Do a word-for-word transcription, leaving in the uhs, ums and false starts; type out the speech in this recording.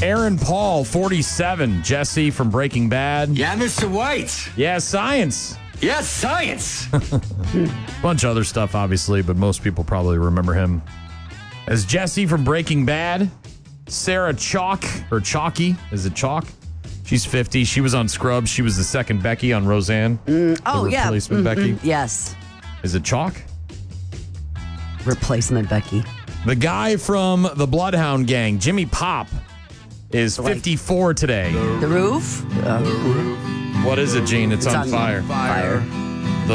Aaron Paul, forty-seven. Jesse from Breaking Bad. Yeah, Mister White. Yeah, science. Yes, science. Bunch of other stuff, obviously, but most people probably remember him as Jesse from Breaking Bad. Sarah Chalk, or Chalky, is it Chalk? She's fifty. She was on Scrubs. She was the second Becky on Roseanne. Mm, oh, the yeah. replacement Mm-hmm. Becky. Yes. Is it Chalk? Replacement Becky. The guy from the Bloodhound Gang, Jimmy Pop, is Like- fifty-four today. The roof? Uh, What is it, Gene? It's, It's on, on fire. fire.